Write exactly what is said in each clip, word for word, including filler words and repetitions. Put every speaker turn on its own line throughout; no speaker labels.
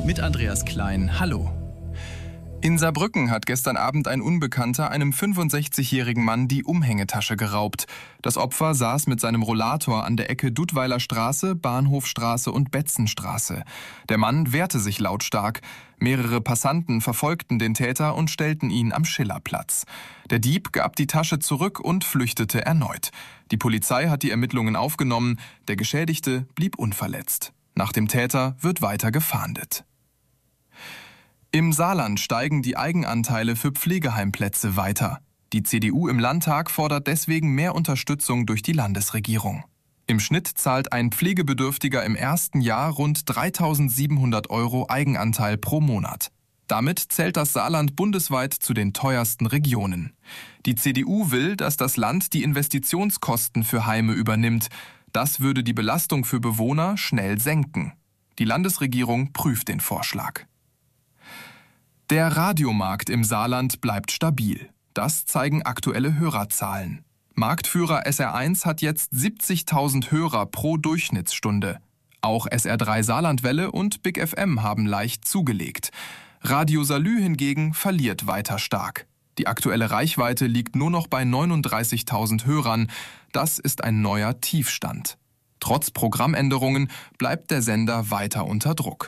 mit Andreas Klein. Hallo. In Saarbrücken hat gestern Abend ein Unbekannter einem fünfundsechzigjährigen Mann die Umhängetasche geraubt. Das Opfer saß mit seinem Rollator an der Ecke Duttweiler Straße, Bahnhofstraße und Betzenstraße. Der Mann wehrte sich lautstark. Mehrere Passanten verfolgten den Täter und stellten ihn am Schillerplatz. Der Dieb gab die Tasche zurück und flüchtete erneut. Die Polizei hat die Ermittlungen aufgenommen. Der Geschädigte blieb unverletzt. Nach dem Täter wird weiter gefahndet. Im Saarland steigen die Eigenanteile für Pflegeheimplätze weiter. Die C D U im Landtag fordert deswegen mehr Unterstützung durch die Landesregierung. Im Schnitt zahlt ein Pflegebedürftiger im ersten Jahr rund dreitausendsiebenhundert Euro Eigenanteil pro Monat. Damit zählt das Saarland bundesweit zu den teuersten Regionen. Die C D U will, dass das Land die Investitionskosten für Heime übernimmt. Das würde die Belastung für Bewohner schnell senken. Die Landesregierung prüft den Vorschlag. Der Radiomarkt im Saarland bleibt stabil. Das zeigen aktuelle Hörerzahlen. Marktführer S R eins hat jetzt siebzigtausend Hörer pro Durchschnittsstunde. Auch S R drei Saarlandwelle und Big F M haben leicht zugelegt. Radio Salü hingegen verliert weiter stark. Die aktuelle Reichweite liegt nur noch bei neununddreißigtausend Hörern. Das ist ein neuer Tiefstand. Trotz Programmänderungen bleibt der Sender weiter unter Druck.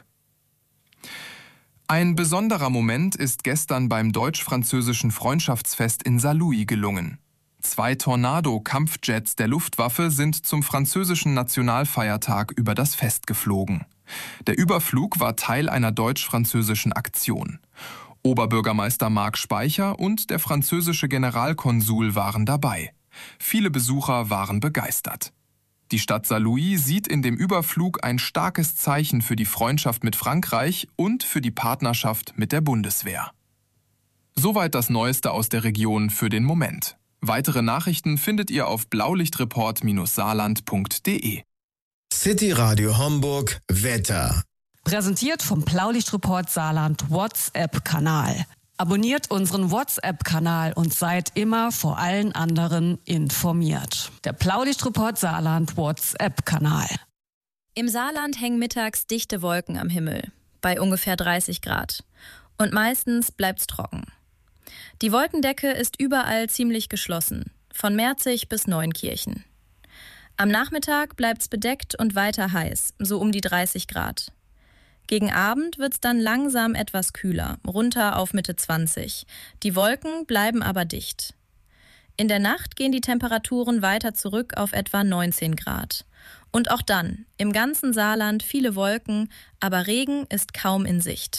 Ein besonderer Moment ist gestern beim deutsch-französischen Freundschaftsfest in Saarlouis gelungen. Zwei Tornado-Kampfjets der Luftwaffe sind zum französischen Nationalfeiertag über das Fest geflogen. Der Überflug war Teil einer deutsch-französischen Aktion. Oberbürgermeister Marc Speicher und der französische Generalkonsul waren dabei. Viele Besucher waren begeistert. Die Stadt Saarlouis sieht in dem Überflug ein starkes Zeichen für die Freundschaft mit Frankreich und für die Partnerschaft mit der Bundeswehr. Soweit das Neueste aus der Region für den Moment. Weitere Nachrichten findet ihr auf blaulichtreport saarland punkt de.
City Radio Homburg Wetter.
Präsentiert vom Blaulichtreport Saarland WhatsApp-Kanal. Abonniert unseren WhatsApp-Kanal und seid immer vor allen anderen informiert. Der Blaulichtreport Saarland WhatsApp-Kanal.
Im Saarland hängen mittags dichte Wolken am Himmel, bei ungefähr dreißig Grad. Und meistens bleibt's trocken. Die Wolkendecke ist überall ziemlich geschlossen, von Merzig bis Neunkirchen. Am Nachmittag bleibt's bedeckt und weiter heiß, so um die dreißig Grad. Gegen Abend wird's dann langsam etwas kühler, runter auf Mitte zwanzig. Die Wolken bleiben aber dicht. In der Nacht gehen die Temperaturen weiter zurück auf etwa neunzehn Grad. Und auch dann, im ganzen Saarland viele Wolken, aber Regen ist kaum in Sicht.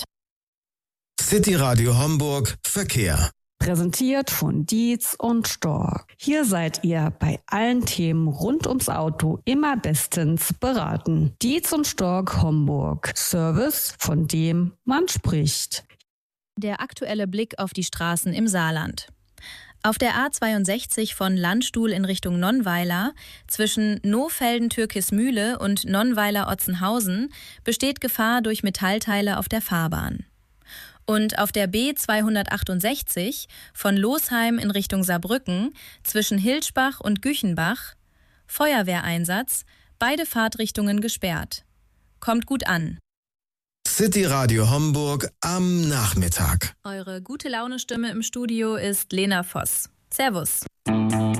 City Radio Homburg Verkehr.
Präsentiert von Dietz und Stork. Hier seid ihr bei allen Themen rund ums Auto immer bestens beraten. Dietz und Stork Homburg. Service, von dem man spricht.
Der aktuelle Blick auf die Straßen im Saarland. Auf der A zweiundsechzig von Landstuhl in Richtung Nonnweiler zwischen Nohfelden-Türkismühle und Nonnweiler-Otzenhausen besteht Gefahr durch Metallteile auf der Fahrbahn. Und auf der B zweihundertachtundsechzig von Losheim in Richtung Saarbrücken zwischen Hilschbach und Güchenbach Feuerwehreinsatz, beide Fahrtrichtungen gesperrt. Kommt gut an.
City Radio Homburg am Nachmittag.
Eure gute Laune-Stimme im Studio ist Lena Voss. Servus.